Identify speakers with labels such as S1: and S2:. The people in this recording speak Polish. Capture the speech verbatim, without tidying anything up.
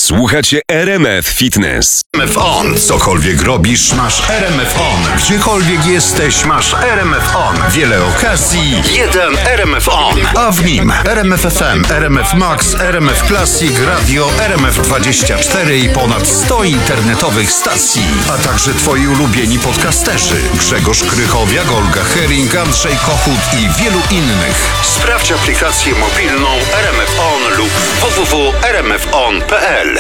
S1: Słuchacie R M F Fitness.
S2: R M F On. Cokolwiek robisz, masz R M F On. Gdziekolwiek jesteś, masz R M F On. Wiele okazji, jeden R M F On. A w nim R M F F M, R M F Max, R M F Classic, Radio, R M F dwadzieścia cztery i ponad sto internetowych stacji. A także twoi ulubieni podcasterzy. Grzegorz Krychowiak, Olga Hering, Andrzej Kochut i wielu innych. Sprawdź aplikację mobilną R M F On lub w w w kropka r m f on kropka p l.